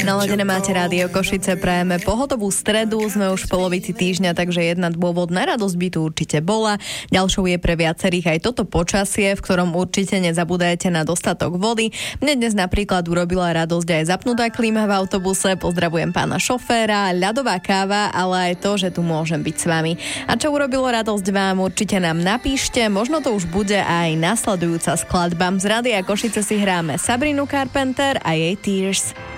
Naladené máte Rádio Košice, prajeme pohotovú stredu, sme už v polovici týždňa, takže jedna dôvod na radosť by tu určite bola. Ďalšou je pre viacerých aj toto počasie, v ktorom určite nezabúdajte na dostatok vody. Mne dnes napríklad urobila radosť aj zapnutá klíma v autobuse, pozdravujem pána šoféra, ľadová káva, ale aj to, že tu môžem byť s vami. A čo urobilo radosť vám, určite nám napíšte, možno to už bude aj nasledujúca skladba. Z Rádia Košice si hráme Sabrinu Carpenter a jej Tears.